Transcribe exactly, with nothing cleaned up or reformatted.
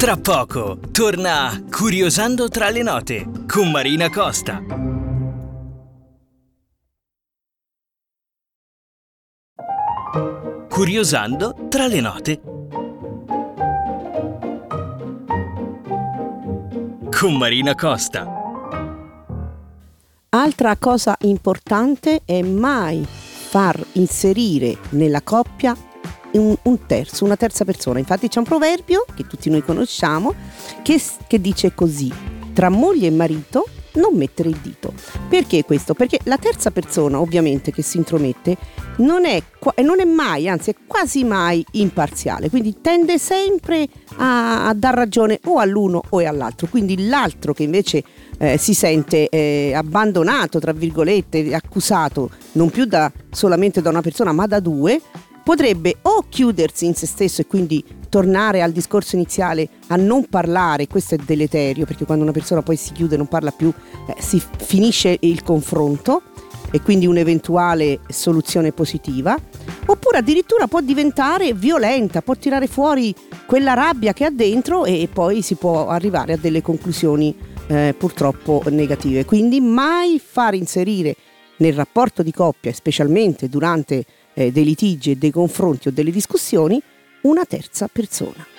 Tra poco torna Curiosando tra le note con Marina Costa. Curiosando tra le note con Marina Costa. Altra cosa importante è mai far inserire nella coppia un, un terzo, una terza persona. Infatti c'è un proverbio che tutti noi conosciamo che, che dice così: tra moglie e marito non mettere il dito. Perché questo? Perché la terza persona ovviamente che si intromette non è, non è mai, anzi è quasi mai imparziale, quindi tende sempre a, a dar ragione o all'uno o all'altro. Quindi l'altro che invece eh, si sente eh, abbandonato, tra virgolette, accusato non più da solamente da una persona ma da due, potrebbe o chiudersi in se stesso e quindi tornare al discorso iniziale a non parlare. Questo è deleterio, perché quando una persona poi si chiude e non parla più eh, si finisce il confronto e quindi un'eventuale soluzione positiva, oppure addirittura può diventare violenta, può tirare fuori quella rabbia che ha dentro e poi si può arrivare a delle conclusioni eh, purtroppo negative. Quindi mai far inserire nel rapporto di coppia, specialmente durante eh, dei litigi e dei confronti o delle discussioni, una terza persona.